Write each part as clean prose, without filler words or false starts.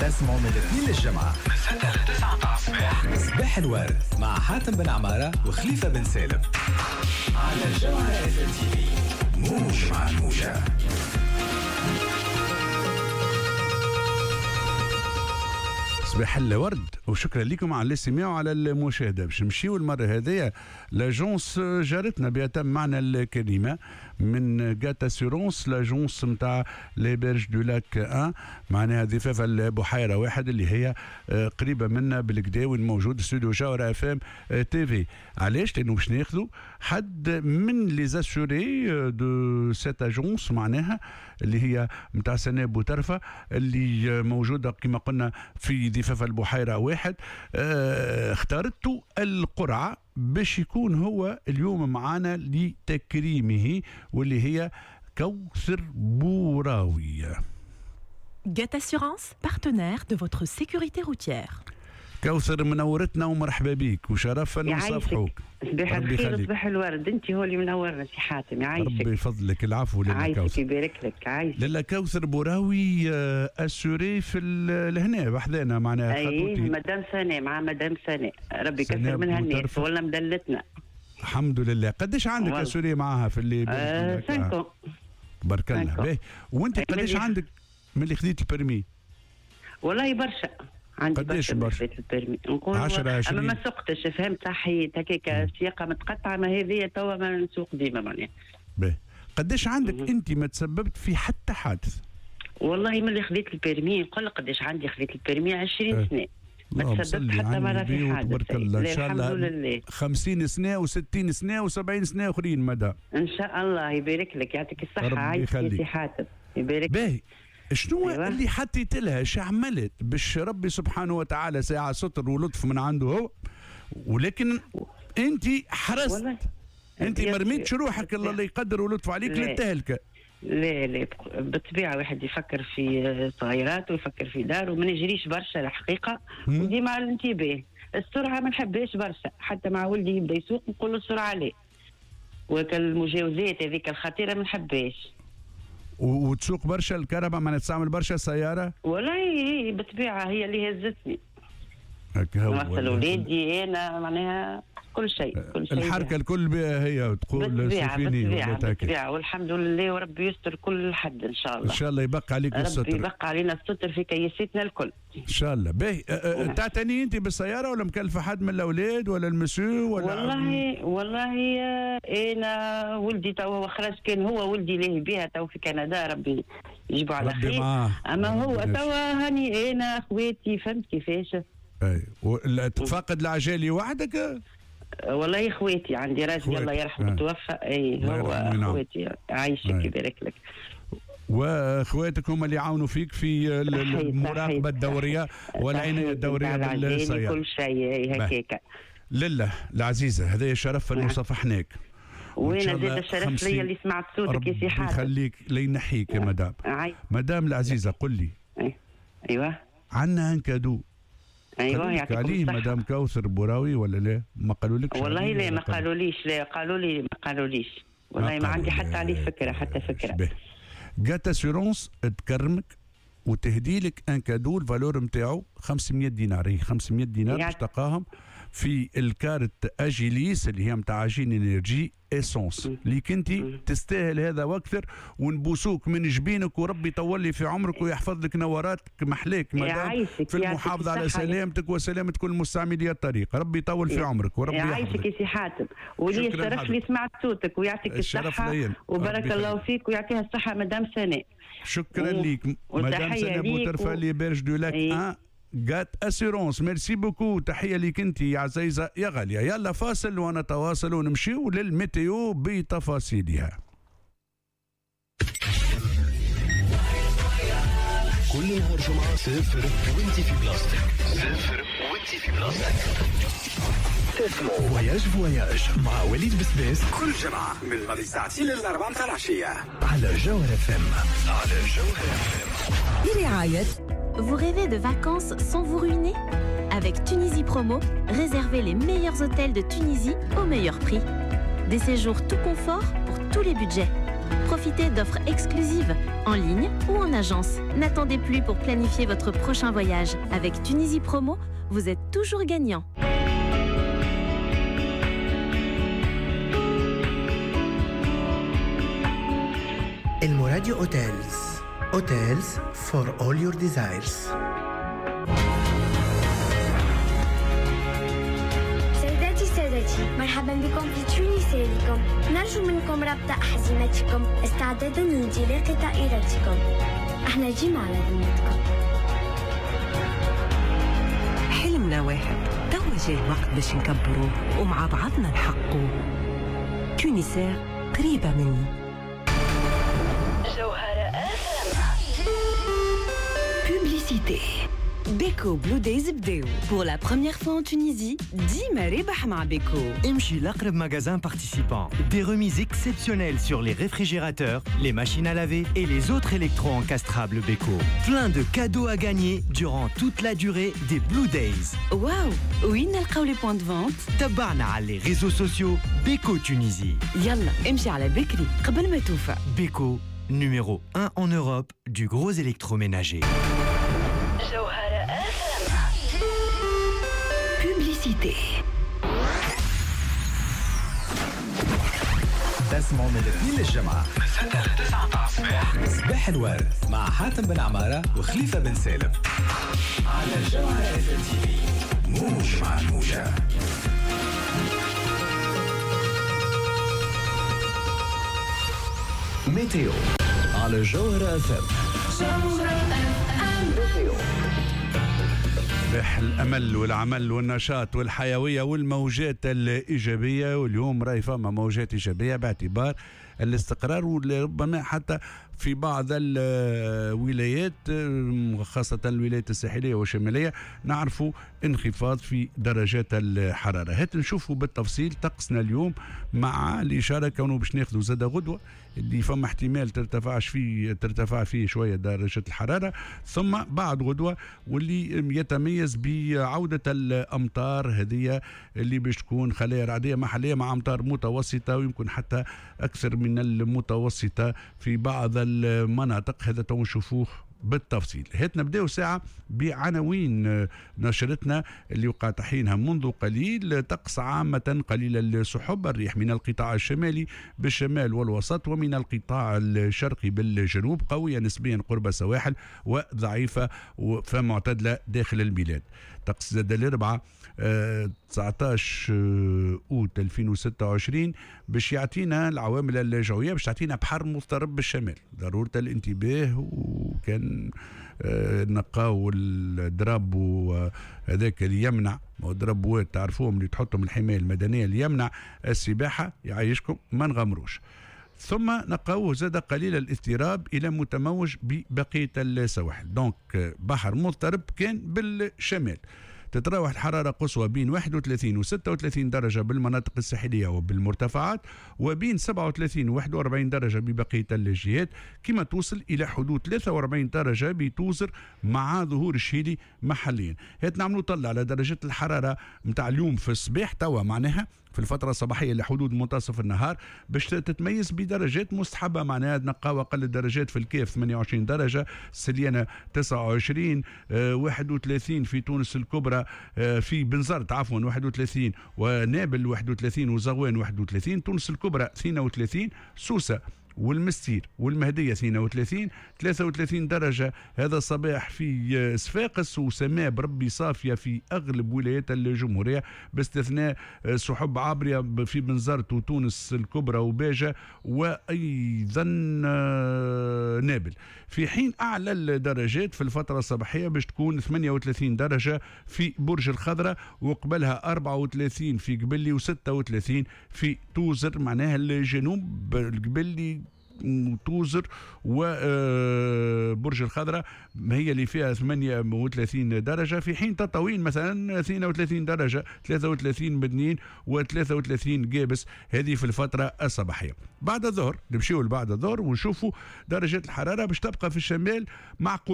اسمعوا من الاثنين للجمعة من 6 ل 9 الصباح. صباح الورد مع حاتم بن عمارة وخليفة بن سالم على الجوهرة FM TV. موج مع الموجة. صباح الورد وشكرا لكم على الاستماع وعلى المشاهدة. باش نمشيو المرة هذه لاجونس جارتنا بيتم معنا الكلمة من جات اسيرونس، لاجونس نتاع لي بيرج دو لاك 1 معناها ضفاف البحيرة واحد اللي هي قريبة منا بالكدا وين موجود استوديو جوهرة اف ام تي في. علاش؟ لأنه باش ناخذوا حد من لي زاسوري دو سيت اجونس معناها اللي هي نتاع سناب بوترفة اللي موجودة كما قلنا في ضفاف البحيرة واحد. اختارته القرعة باش يكون هو اليوم معنا لتكريمه واللي هي كوثر بوراوي. Gate Assurance, partenaire de votre sécurité routière. كوثر منورتنا ومرحبا بيك وشرفا نصافحوك. صباح الخير وصباح الورد، انت هو اللي منورنا سي حاتم. يعيشك ربي يفضلك. العفو لله كوثر. عايشك يبارك لك. عايشك لله كوثر بوراوي اسوري في لهنا بحذانا معناها. اي مدام سناء مع مدام سناء ربي يكثر منها الناس ولا مدلتنا الحمد لله. قديش عندك اسوري معاها في اللي 5 بارك الله باهي. وانت قديش عندك من اللي خذيت البرمي؟ والله برشا عندي. قديش برشا؟ البرمي نقول 10 20 اما ما سوقتش. فهمت صحيت هكاك السياقه متقطعه. ما هذه توا ما نسوق ديما معناها. باهي. قديش عندك انت ما تسببت في حتى حادث؟ والله من اللي خذيت البرمي نقول لك قديش عندي. خذيت البرمي 20 سنه ما تسببت حتى مرة في حادث. تبارك الله. إن شاء الله لله 50 سنة و60 سنة و70 سنة أخرين مدام. إن شاء الله يبارك لك يعطيك الصحة. عايش سي حاتم يبارك. باهي. شنو اللي حطيت لها؟ شو عملت باش ربي سبحانه وتعالى ساعة ستر ولطف من عنده هو، ولكن أنت حرصت. أنت ما رميتش روحك الله يقدر ولطف عليك للتهلكة. لا بالطبيعة واحد يفكر في صغيرات ويفكر في دار وما نجريش برشا الحقيقة. وديما على الانتباه. السرعة ما نحبهاش برشا، حتى مع ولدي يبدا يسوق نقول له السرعة عليه. وكالمجاوزات هذيك الخطيرة ما نحبهاش. وتسوق برشا الكهرباء ما تستعمل برشا السيارة؟ والله بالطبيعة هي اللي هزتني. نوصل ولادي أنا معناها كل شيء الحركة الكل بها هي تقول بالطبيعة والحمد لله وربي يستر كل حد إن شاء الله. إن شاء الله يبقى عليك الستر. ربي يبقى علينا الستر في كيستنا الكل إن شاء الله. باهي. تعتني أنت بالسيارة ولا مكلفة حد من الأولاد ولا المسيو ولا؟ والله أنا ولدي توا خرج. كان هو ولدي ليه بها تو في كندا ربي يجيبه على خير. أما هو توا هاني أنا أخواتي فهمت كيفاش. أي فاقد العجالي وحدك؟ والله اخواتي عندي راجل الله يرحمه توفى. اي هو اخواتي عايشك يبارك لك. واخواتك هم اللي يعاونوا فيك في المراقبه الدوريه والعنايه الدوريه بالسياره كل شيء هكاك. لله العزيزه هذا شرف انه صافحناك. وانا زاد الشرف ليا اللي سمعت صوتك يا سي حاتم. يخليك لينحيك يا مدام. مدام العزيزه قل لي. ايوه عندنا ان كادو. ايوه يعطيكم عليه مدام كوثر بوراوي ولا لا؟ ما قالولكش؟ والله لا ما قالوليش. لا قالوا لي ما قالوليش. والله ما عندي حتى عليه فكره حتى فكره. جات اسيرونس تكرمك وتهدي لك ان كادو الفالور نتاعو 500 دينار. هي 500 دينار باش تلقاهم في الكارت اجيليس اللي هي نتاع اجين انرجي اسونس اللي كنتي تستاهل هذا واكثر. ونبوسوك من جبينك وربي يطول لي في عمرك ويحفظ لك نوراتك محليك مدام في المحافظه على سلامتك وسلامه كل مستعملي الطريق. ربي يطول في عمرك وربي يعيشك يا سي حاتم. ولي الشرف اللي سمعت صوتك ويعطيك الصحه وبارك الله فيك ويعطيها الصحه مدام سناء. شكرا ليك مدام سناء بوترفة لي بيرج دو لاك جات اسيرونس. ميرسي بوكو. تحيه ليك انت يا عزيزه يا غاليه. يلا فاصل ونتواصل ونمشيو للميتيو بتفاصيلها. كل نهار جمعه صفر وانت في بلاصتك. صفر وانت في بلاصتك. تسمعوا فواياج مع وليد بسباس كل جمعه من غادي الساعتين للأربعة متاع العشيه على جوهر اف ام. برعاية. Vous rêvez de vacances sans vous ruiner? Avec Tunisie Promo, réservez les meilleurs hôtels de Tunisie au meilleur prix. Des séjours tout confort pour tous les budgets. Profitez d'offres exclusives en ligne ou en agence. N'attendez plus pour planifier votre prochain voyage. Avec Tunisie Promo, vous êtes toujours gagnant. الموراديو Hotels. Hotels for all your desires. سادتي مرحبا بكم في تونسيليكم. نرجو منكم ربط أحزمتكم استعدادا لانطلاق طائرتكم. احنا جينا على ذمتكم. حلمنا واحد، توا جاي الوقت باش نكبروه ومع بعضنا نحققوه. تونسير قريبة مني. جوهرة Publicité. Beko Blue Days بداو. Pour la première fois en Tunisie, ديما ربح مع Beko. امشي لأقرب magasin participant. Des remises exceptionnelles sur les réfrigérateurs, les machines à laver et les autres électro-encastrables Beko. Plein de cadeaux à gagner durant toute la durée des Blue Days. واو، وين نلقاو les points de vente؟ تبعنا على les réseaux sociaux Beko Tunisie. يلا امشي على بكري قبل ما توفى. Beko, numéro 1 en Europe du gros électroménager. Publicité. تسمعوا من الاثنين للجمعة من 6 ل 9 الصباح صباح الورد مع حاتم بن عمارة وخليفة بن سالم على جوهرة تي في. موج مع الموجة. ميتيو على جوهرة FM. الأمل والعمل والنشاط والحيوية والموجات الإيجابية، واليوم راهي فما موجات إيجابية باعتبار الاستقرار، وربما حتى في بعض الولايات خاصة الولايات الساحلية والشمالية نعرفوا انخفاض في درجات الحرارة. هات نشوفوا بالتفصيل طقسنا اليوم مع الإشارة كونه باش ناخذوا زادة غدوة اللي فما احتمال ترتفع فيه شوية درجة الحرارة، ثم بعد غدوة واللي يتميز بعودة الأمطار هذه اللي باش تكون خلايا رعدية محلية مع أمطار متوسطة ويمكن حتى أكثر من المتوسطة في بعض المناطق. هذا تو نشوفوه بالتفصيل. هات نبداو ساعة بعناوين نشرتنا اللي وقع تحيينها منذ قليل. طقس عامة قليل السحب، الريح من القطاع الشمالي بالشمال والوسط ومن القطاع الشرقي بالجنوب، قوية نسبيا قرب السواحل وضعيفة فمعتدلة داخل البلاد. طقس زاد الأربعاء 19 أوت 2026 باش يعطينا العوامل الجوية، باش تعطينا بحر مضطرب بالشمال، ضرورة الانتباه. وكان نقاو الدراب وهذاك اللي يمنع دربوات تعرفوهم اللي تحطهم الحماية المدنية اللي يمنع السباحة، يعيشكم ما نغمروش. ثم نقاوه زاد قليل الاضطراب إلى متموج ببقية السواحل. دونك بحر مضطرب كان بالشمال. تتراوح الحرارة قصوى بين 31 و 36 درجة بالمناطق الساحلية وبالمرتفعات، وبين 37 و 41 درجة ببقية الجهات، كما توصل إلى حدود 43 درجة بتوزر مع ظهور الشيلي محليا. هات نعملوا طلع على درجة الحرارة متاع اليوم في الصباح توا، معناها في الفترة الصباحية لحدود منتصف النهار باش تتميز بدرجات مستحبة، معناها نقاوة أقل الدرجات في الكيف 28 درجة، سليانة 29، 31 في تونس الكبرى، في بنزرت عفوا 31، ونابل 31، وزغوان 31، تونس الكبرى 32، سوسة والمستير والمهدية 32 33 درجة هذا الصباح في صفاقس، وسماء بربي صافية في أغلب ولايات الجمهورية باستثناء سحب عابرية في بنزرت وتونس الكبرى وباجة وأيضا نابل. في حين أعلى الدرجات في الفترة الصباحية باش تكون 38 درجة في برج الخضرة، وقبلها 34 في قبلي و36 في توزر، معناها الجنوب القبلي توزر وبرج الخضرة هي اللي فيها 38 درجة، في حين تطاوين مثلا 32 درجة، 33 مدنين و33 قابس، هذه في الفترة الصباحية. بعد الظهر نمشيو بعد الظهر ونشوفوا درجة الحرارة باش تبقى في الشمال معقولة،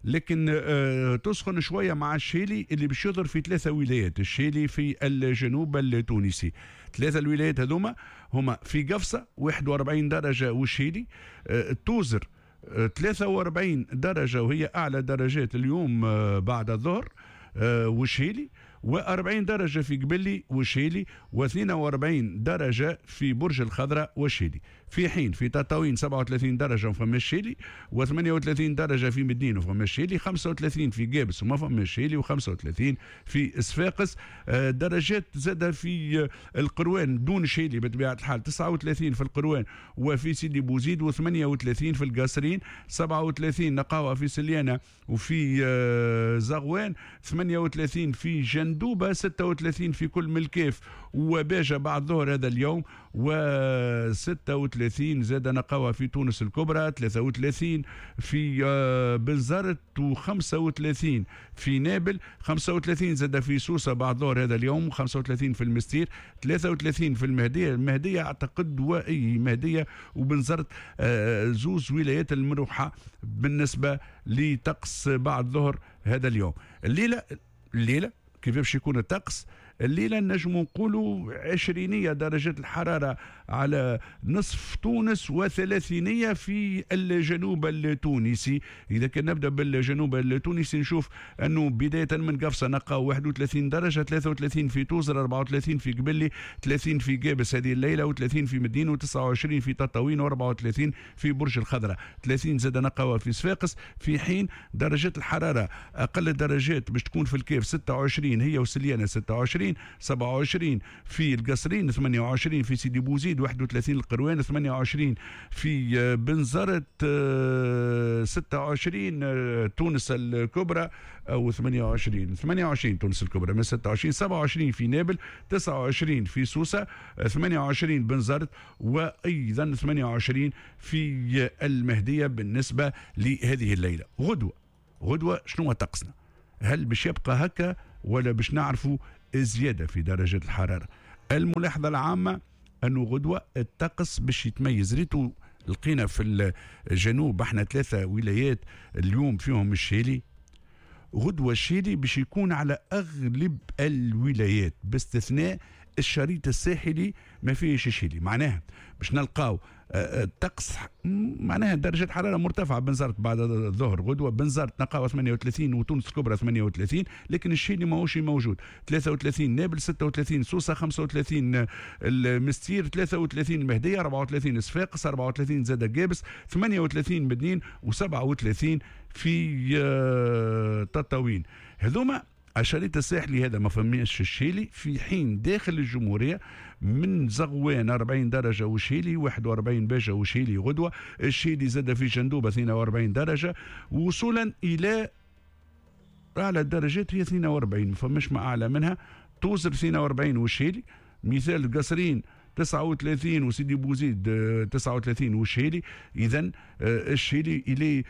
لكن تسخن شويه مع الشيلي اللي باش يظهر في 3 ولايات. الشيلي في الجنوب التونسي. 3 الولايات هذوما هما في قفصه 41 درجه والشيلي، توزر 43 درجه وهي اعلى درجات اليوم بعد الظهر والشيلي، و40 درجة في قبلي والشيلي، و42 درجة في برج الخضراء والشيلي. في حين في تطاوين 37 درجة وفما الشيلي، و38 درجة في مدين وفما الشيلي، 35 في قابس وما فما الشيلي، و35 في صفاقس. درجات زادة في القروان دون شيلي بطبيعة الحال، 39 في القروان وفي سيدي بوزيد، و38 في القصرين، 37 نقاوة في سليانة وفي زغوان، 38 في جندوبة، 36 في كل ملكيف وباجة بعد ظهر هذا اليوم، و36 زاد نقاوة في تونس الكبرى، 33 في بنزرت، و35 في نابل، 35 زاد في سوسة بعد ظهر هذا اليوم، و35 في المستير، 33 في المهدية أعتقد مهدية وبنزرت، زوز ولايات المروحة بالنسبة لطقس بعد ظهر هذا اليوم. الليلة كيف باش يكون الطقس؟ الليلة نجم نقولوا 20 درجة الحرارة على نصف تونس، و30 في الجنوب التونسي. إذا كان نبدأ بالجنوب التونسي نشوف أنه بداية من قفصة نقاو 31 درجة، 33 في توزر، 34 في قبلي، 30 في قابس هذه الليلة، و30 في مدين، و29 في تطاوين، و34 في برج الخضراء، 30 زاد نقاوة في صفاقس. في حين درجة الحرارة أقل الدرجات باش تكون في الكيف 26 هي وسليانة 26، 27 في القصرين، 28 في سيدي بوزيد، 31 القروان، 28 في بنزرت، 26 تونس الكبرى أو 28 تونس الكبرى من 26، 27 في نابل، 29 في سوسة، 28 بنزرت، وأيضا 28 في المهدية بالنسبة لهذه الليلة. غدوة شنو طقسنا؟ هل باش يبقى هكا ولا باش نعرفوا زيادة في درجة الحرارة؟ الملاحظة العامة أنه غدوة الطقس باش يتميز. ريتو لقينا في الجنوب احنا 3 ولايات اليوم فيهم الشيلي. غدوة الشيلي باش يكون على أغلب الولايات باستثناء الشريط الساحلي ما فيهش الشيلي. معناها باش نلقاو الطقس معناها درجة حرارة مرتفعة. بنزرت بعد الظهر غدوة، بنزرت نقاوة 38 وتونس الكبرى 38، لكن الشيلي ماهوش موجود. 33 نابل، 36 سوسة، 35 المستير، 33 المهدية، 34 صفاقس، 34 زاد قابس، 38 مدنين، و37 في تطاوين. هذوما الشريط الساحلي هذا ما فماش الشيلي. في حين داخل الجمهورية من زغوان 40 درجة وشيلي، 41 باجة وشيلي غدوة، الشيلي زاد في جندوبة 42 درجة، وصولا إلى أعلى الدرجات هي 42 ما فماش ما أعلى منها. توزر 42 والشيلي، مثال القصرين 39 وسيدي بوزيد 39 والشيلي. إذن الشيلي إليه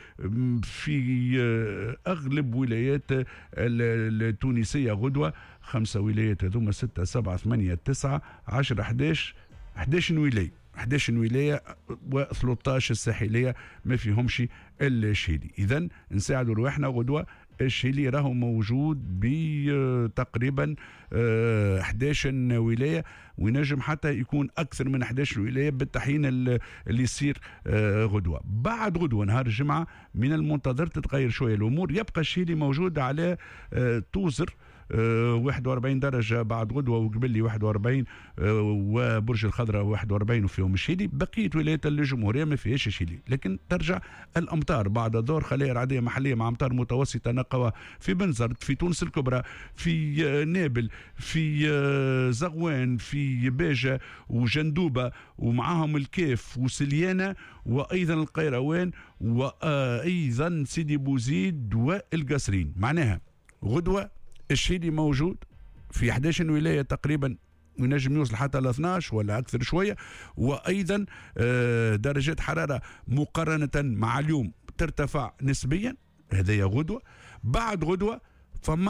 في أغلب ولايات التونسية غدوة. 5 ولايات هذوما 6 7 8 9 10 11 ولاية، 11 ولاية و13 الساحلية ما فيهمش الشيلي. إذن نساعدوا رواحنا غدوة. الشيلي راهو موجود بتقريبا 11 ولاية، وينجم حتى يكون أكثر من 11 ولاية بالتحين اللي يصير غدوة. بعد غدوة نهار الجمعة من المنتظر تتغير شوية الأمور. يبقى الشيلي موجود على توزر 41 درجة بعد غدوة، وقبل 41 وبرج الخضراء 41 وفيهم الشيلي. بقية ولايات الجمهورية ما فيهاش الشيلي، لكن ترجع الأمطار بعد الظهر، خلايا رعدية محلية مع أمطار متوسطة نقوة في بنزرت، في تونس الكبرى، في نابل، في زغوان، في باجة وجندوبة، ومعاهم الكيف وسليانة، وأيضا القيروان، وأيضا سيدي بوزيد والقصرين. معناها غدوة الشيلي موجود في 11 ولاية تقريبا، ونجم يوصل حتى ل 12 ولا أكثر شوية. وأيضا درجات حرارة مقارنة مع اليوم ترتفع نسبيا. هذه غدوة. بعد غدوة فما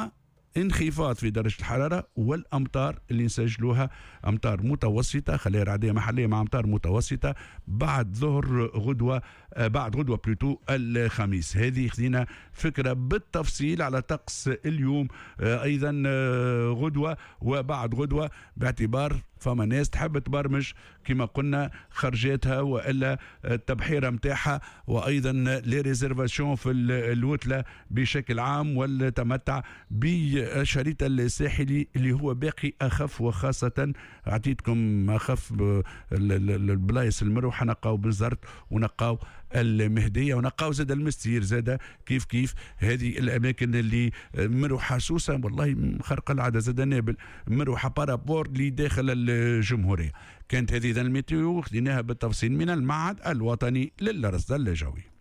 انخفاض في درجة الحرارة، والأمطار اللي نسجلوها أمطار متوسطة، خليها رعدية محلية مع أمطار متوسطة بعد ظهر غدوة، بعد غدوة بلوتو الخميس. هذه خذينا فكرة بالتفصيل على طقس اليوم، أيضا غدوة وبعد غدوة، باعتبار فما ناس تحب تبرمج كما قلنا خرجاتها والا التبحيره متاعها، وايضا لي ريزيرفاسيون في الوتله بشكل عام، والتمتع بالشريط الساحلي اللي هو باقي اخف، وخاصه اعطيتكم اخف البلايص المروحه، نقاو بالزرت ونقاو المهديه ونقاو زاد المستير زاد كيف هذه الاماكن اللي مروحه سوسه والله خرق العاده، زاد نابل مروحه بارابور اللي داخل الجمهوريه. كانت هذه الميتيو خديناها بالتفصيل من المعهد الوطني للرصد الجوي.